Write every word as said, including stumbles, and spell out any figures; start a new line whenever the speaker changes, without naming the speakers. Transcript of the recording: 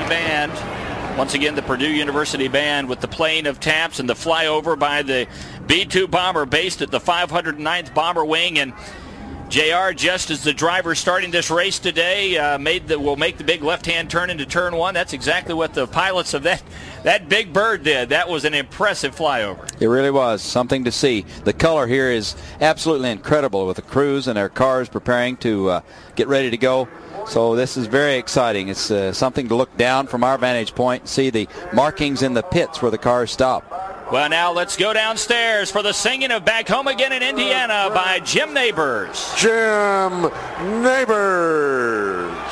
band. Once again, the Purdue University band with the playing of taps and the flyover by the B two bomber based at the five hundred ninth Bomber Wing. And J R, just as the driver starting this race today, uh, made the will make the big left-hand turn into turn one. That's exactly what the pilots of that that big bird did. That was an impressive flyover.
It really was something to see. The color here is absolutely incredible with the crews and their cars preparing to uh, get ready to go. So this is very exciting. It's uh, something to look down from our vantage point and see the markings in the pits where the cars stop.
Well, now let's go downstairs for the singing of Back Home Again in Indiana by Jim Neighbors.
Jim Neighbors.